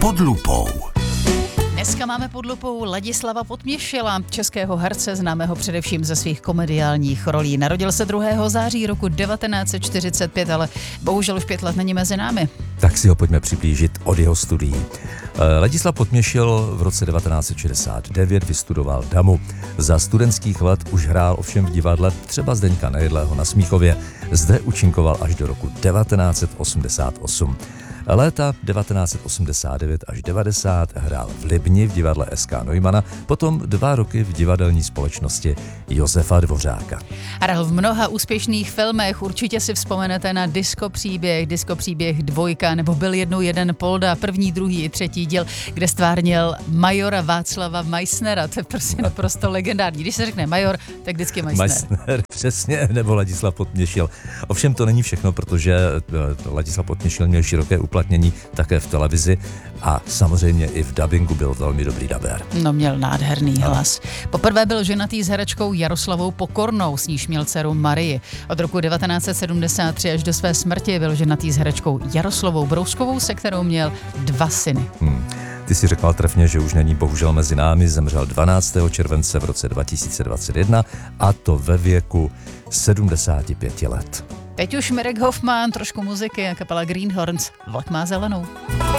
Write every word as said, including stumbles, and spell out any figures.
Pod lupou. Dneska máme pod lupou Ladislava Podměšila, českého herce, známého především ze svých komediálních rolí. Narodil se druhého září roku devatenáct set čtyřicet pět, ale bohužel už pět let není mezi námi. Tak si ho pojďme přiblížit od jeho studií. Ladislav Podměšil v roce devatenáct set šedesát devět vystudoval Damu. Za studentských let už hrál ovšem v divadle třeba Zdeňka Nejedlého na Smíchově. Zde účinkoval až do roku devatenáct set osmdesát osm. Léta devatenáct set osmdesát devět až devadesát hrál v Libni v divadle S K Neumana, potom dva roky v divadelní společnosti Josefa Dvořáka. Hrál v mnoha úspěšných filmech, určitě si vzpomenete na Disco příběh, Disco příběh dvojka, nebo Byl jednou jeden Polda, první, druhý i třetí díl, kde stvárnil majora Václava Meissnera. To je prostě naprosto legendární. Když se řekne major, tak vždycky Meissner. Meissner, přesně, nebo Ladislav Podměšil. Ovšem to není všechno, protože Ladislav Podměšil měl široké uplatnění také v televizi a samozřejmě i v dabingu byl velmi dobrý dabér. No, měl nádherný hlas. Poprvé byl ženatý s herečkou Jaroslavou Pokornou, s níž měl dceru Marii. Od roku devatenáct set sedmdesát tři až do své smrti byl ženatý s herečkou Jaroslavou Brouskovou, se kterou měl dva syny. Hmm. Ty si řekla trefně, že už není bohužel mezi námi, zemřel dvanáctého července v roce dva tisíce dvacet jedna a to ve věku sedmdesáti pěti let. Teď už Mirek Hoffman, trošku muziky a kapela Greenhorns. Vlak má zelenou.